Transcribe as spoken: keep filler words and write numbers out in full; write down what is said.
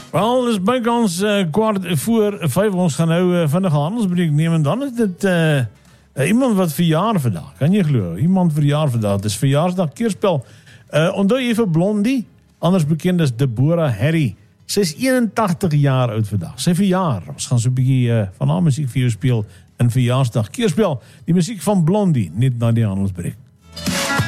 Wel, dis bykans uh, kwart voor vyf. Ons gaan nou uh, vinnig handelsbreek neem en dan is dit uh, uh, iemand wat verjaar vandag. Kan jy glo? Iemand verjaar vandag. Dis verjaarsdag keerspel. Uh, onthou jy vir Blondie, anders bekend as Deborah Harry. Sy is eenentagtig jaar oud vandag. Sy verjaar. Ons gaan so 'n bietjie uh, van haar musiek vir jou speel in verjaarsdag keerspel. Die musiek van Blondie net na die handelsbreek.